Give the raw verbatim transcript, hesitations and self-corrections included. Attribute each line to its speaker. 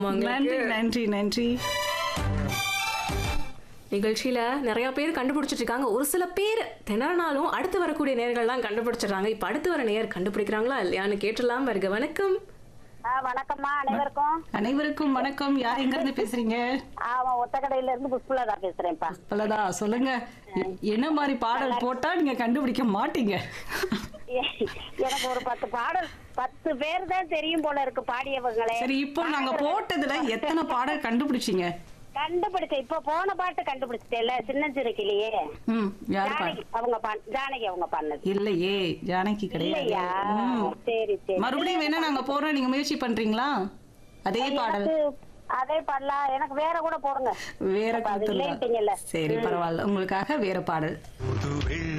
Speaker 1: நன்றி
Speaker 2: உங்களுக்கு
Speaker 1: நன்றி நன்றி
Speaker 2: நிகழ்ச்சியில நிறைய பேர் கண்டுபிடிச்சிட்டு இருக்காங்க. ஒரு சில பேர் திணறினாலும் அடுத்து வரக்கூடிய நேர்கள்லாம் கண்டுபிடிச்சிடுறாங்க. இப்ப அடுத்து வர நேயர் கண்டுபிடிக்கிறாங்களா இல்லையான்னு கேட்டலாம். வருக வணக்கம்.
Speaker 3: ஆ, வணக்கம்மா அனைவருக்கும்.
Speaker 1: அனைவருக்கும் வணக்கம். யார் எங்க இருந்து பேசுறீங்க?
Speaker 3: ஆமா, ஒத்தக்கடையில இருந்து புஷ்பலதா பேசுறேன்ப்பா.
Speaker 1: பலதா சொல்லுங்க. எ- என்ன மாதிரி பாடல் போட்டா நீங்க கண்டுபிடிக்க மாட்டீங்க?
Speaker 3: எனக்கு ஒரு பத்து பாடல் பத்து பேர் தான் தெரியும் போல இருக்கு பாடியவங்களே.
Speaker 1: சரி, இப்போ நாங்க போட்டதுல எத்தனை பாடல் கண்டுபிடிச்சீங்க?
Speaker 3: கண்டுபிடிச்ச இப்ப போன பாட்டு கண்டுபிடிச்சிட்டேல, சின்ன சிறுக்கிலேயே
Speaker 1: ம் யார் பாடு?
Speaker 3: ஜானகி அவங்க பாடு- ஜானகி அவங்க பண்ணது
Speaker 1: இல்லையே, ஜானகி கிடையாது.
Speaker 3: இல்லையா?
Speaker 1: ம்.
Speaker 3: சரி சரி.
Speaker 1: மறுபடியும் வேணா நாங்க போறோம், நீங்க முயற்சி பண்றீங்களா? அதே பாடல்
Speaker 3: எனக்கு அதே பாடலாம். எனக்கு வேற கூட போடுங்க.
Speaker 1: வேற
Speaker 3: அப்ப அது
Speaker 1: கொடுத்துடலாம்.
Speaker 3: இல்லைட்டீங்கல்ல.
Speaker 1: சரி, பரவாயில்ல, உங்களுக்காக வேற பாடல்.
Speaker 4: புது வெள்ளி